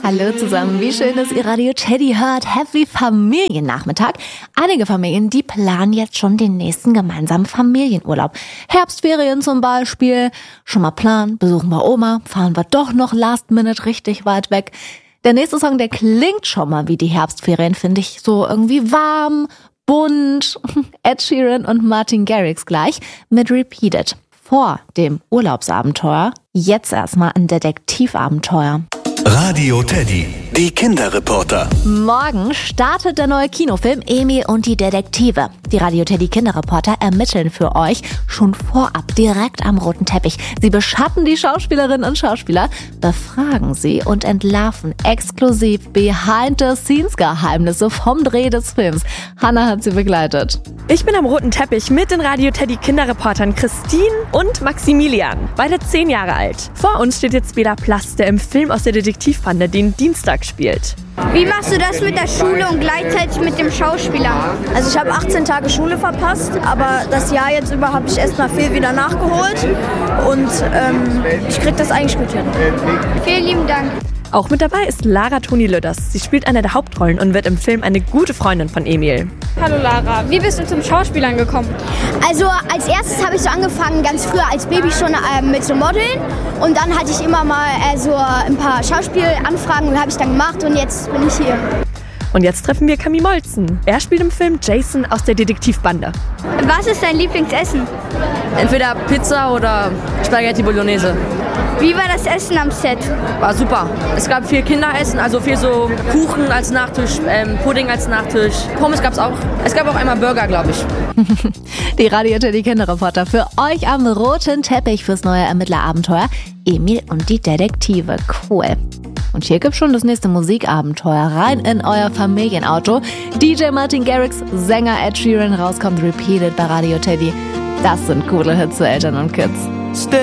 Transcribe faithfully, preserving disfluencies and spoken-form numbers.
Hallo zusammen, wie schön, dass ihr Radio Teddy hört. Happy Familiennachmittag. Einige Familien, die planen jetzt schon den nächsten gemeinsamen Familienurlaub. Herbstferien zum Beispiel. Schon mal planen, besuchen wir Oma, fahren wir doch noch last minute richtig weit weg. Der nächste Song, der klingt schon mal wie die Herbstferien, finde ich so irgendwie warm, bunt. Ed Sheeran und Martin Garrix gleich mit Repeated. Vor dem Urlaubsabenteuer, jetzt erstmal ein Detektivabenteuer. Radio Teddy, die Kinderreporter. Morgen startet der neue Kinofilm Emil und die Detektive. Die Radio Teddy Kinderreporter ermitteln für euch schon vorab direkt am roten Teppich. Sie beschatten die Schauspielerinnen und Schauspieler, befragen sie und entlarven exklusiv Behind-the-Scenes-Geheimnisse vom Dreh des Films. Hannah hat sie begleitet. Ich bin am roten Teppich mit den Radio Teddy Kinderreportern Christine und Maximilian, beide zehn Jahre alt. Vor uns steht jetzt Bela Plast, der im Film aus der Detektivbande den Dienstag spielt. Wie machst du das mit der Schule und gleichzeitig mit dem Schauspieler? Also ich habe achtzehn Tage Schule verpasst, aber das Jahr jetzt über habe ich erstmal viel wieder nachgeholt und ähm, ich krieg das eigentlich gut hin. Vielen lieben Dank. Auch mit dabei ist Lara Toni-Lüders. Sie spielt eine der Hauptrollen und wird im Film eine gute Freundin von Emil. Hallo Lara, wie bist du zum Schauspielern gekommen? Also als erstes habe ich so angefangen, ganz früher als Baby schon äh, mit so Modeln. Und dann hatte ich immer mal äh, so ein paar Schauspielanfragen und habe ich dann gemacht und jetzt bin ich hier. Und jetzt treffen wir Camille Molzen. Er spielt im Film Jason aus der Detektivbande. Was ist dein Lieblingsessen? Entweder Pizza oder Spaghetti Bolognese. Wie war das Essen am Set? War super. Es gab viel Kinderessen, also viel so Kuchen als Nachtisch, ähm, Pudding als Nachtisch. Pommes gab es auch. Es gab auch einmal Burger, glaube ich. Die Radio Teddy Kinderreporter für euch am roten Teppich fürs neue Ermittlerabenteuer Emil und die Detektive. Cool. Und hier gibt's schon das nächste Musikabenteuer rein in euer Familienauto. D J Martin Garrix, Sänger Ed Sheeran, rauskommt Repeated bei Radio Teddy. Das sind coole Hits für Eltern und Kids.